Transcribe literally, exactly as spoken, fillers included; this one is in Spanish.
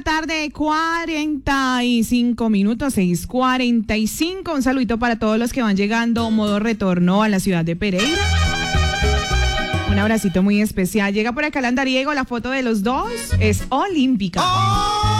tarde, cuarenta y cinco minutos, seis cuarenta y cinco. Un saludito para todos los que van llegando modo retorno a la ciudad de Pereira. Un abracito muy especial. Llega por acá el andariego, la foto de los dos es olímpica. ¡Oh!